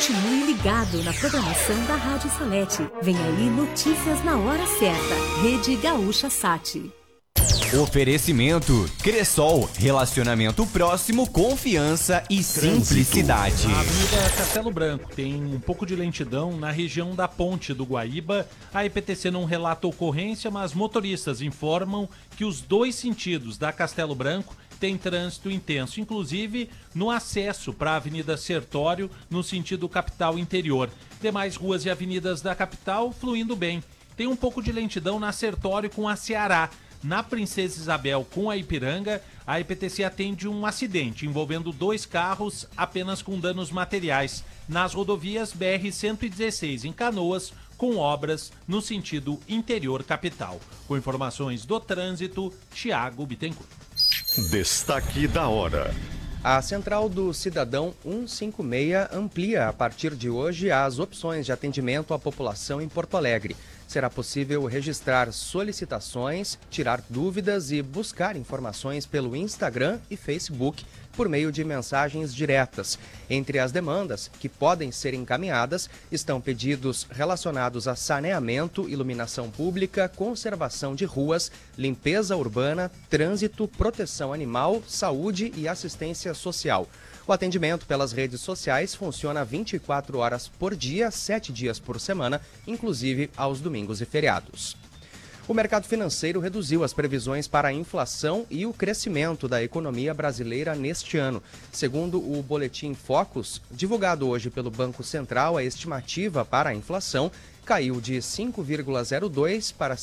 Continue ligado na programação da Rádio Salete. Vem aí notícias na hora certa. Rede Gaúcha Sat. Oferecimento Cressol, relacionamento próximo, confiança e simplicidade. A Avenida Castelo Branco tem um pouco de lentidão na região da Ponte do Guaíba. A EPTC não relata ocorrência, mas motoristas informam que os dois sentidos da Castelo Branco tem trânsito intenso, inclusive no acesso para a Avenida Sertório, no sentido capital interior. Demais ruas e avenidas da capital fluindo bem. Tem um pouco de lentidão na Sertório com a Ceará. Na Princesa Isabel com a Ipiranga, a EPTC atende um acidente envolvendo 2 carros apenas com danos materiais. Nas rodovias BR-116 em Canoas, com obras no sentido interior capital. Com informações do trânsito, Thiago Bittencourt. Destaque da hora. A Central do Cidadão 156 amplia a partir de hoje as opções de atendimento à população em Porto Alegre. Será possível registrar solicitações, tirar dúvidas e buscar informações pelo Instagram e Facebook por meio de mensagens diretas. Entre as demandas que podem ser encaminhadas estão pedidos relacionados a saneamento, iluminação pública, conservação de ruas, limpeza urbana, trânsito, proteção animal, saúde e assistência social. O atendimento pelas redes sociais funciona 24 horas por dia, 7 dias por semana, inclusive aos domingos e feriados. O mercado financeiro reduziu as previsões para a inflação e o crescimento da economia brasileira neste ano. Segundo o boletim Focus, divulgado hoje pelo Banco Central, a estimativa para a inflação caiu de 5,02% para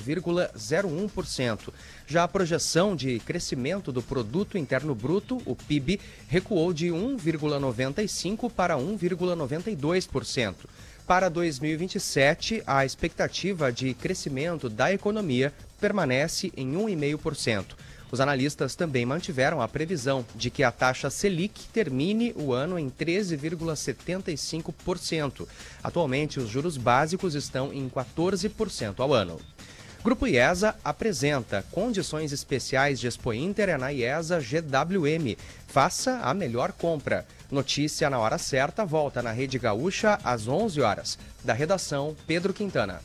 5,01%. Já a projeção de crescimento do Produto Interno Bruto, o PIB, recuou de 1,95% para 1,92%. Para 2027, a expectativa de crescimento da economia permanece em 1,5%. Os analistas também mantiveram a previsão de que a taxa Selic termine o ano em 13,75%. Atualmente, os juros básicos estão em 14% ao ano. Grupo IESA apresenta condições especiais de Expo Inter é na IESA GWM. Faça a melhor compra. Notícia na hora certa volta na Rede Gaúcha às 11 horas. Da redação, Pedro Quintana.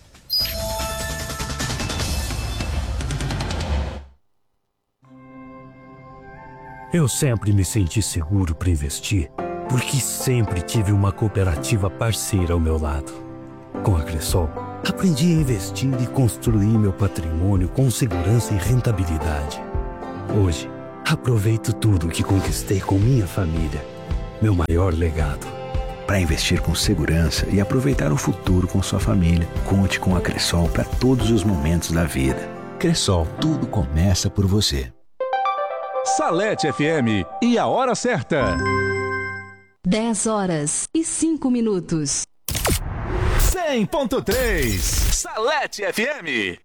Eu sempre me senti seguro para investir, porque sempre tive uma cooperativa parceira ao meu lado. Com a Cressol, aprendi a investir e construir meu patrimônio com segurança e rentabilidade. Hoje, aproveito tudo que conquistei com minha família. Meu maior legado. Para investir com segurança e aproveitar o futuro com sua família, conte com a Cressol para todos os momentos da vida. Cressol, tudo começa por você. Salete FM e a hora certa. 10h05. 100.3 Salete FM.